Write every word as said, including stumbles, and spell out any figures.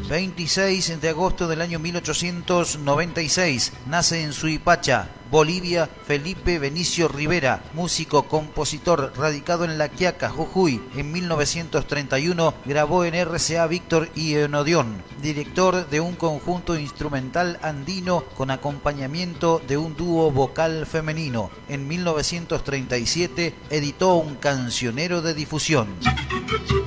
veintiséis de agosto del año mil ochocientos noventa y seis, nace en Suipacha, Bolivia, Felipe Benicio Rivera, músico, compositor, radicado en La Quiaca, Jujuy. En mil novecientos treinta y uno grabó en R C A Víctor y Enodión, director de un conjunto instrumental andino con acompañamiento de un dúo vocal femenino. En mil novecientos treinta y siete editó un cancionero de difusión.